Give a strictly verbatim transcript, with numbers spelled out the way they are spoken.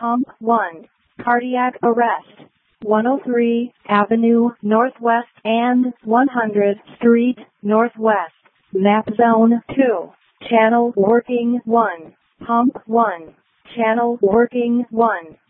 Pump one. Cardiac arrest. one oh three Avenue Northwest and one hundredth Street Northwest. Map Zone two. Channel working one. Pump one. Channel working one.